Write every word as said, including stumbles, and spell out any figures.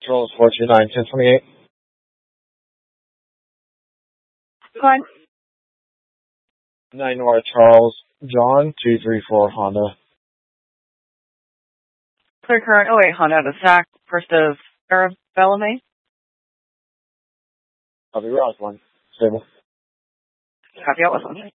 Charles four two nine ten twenty eight. Go on. Nine Noir Charles John two three four Honda. Clear current. Oh wait, Honda the stack. First of Arabellame. Copy Roslyn. Stable. Copy out with one.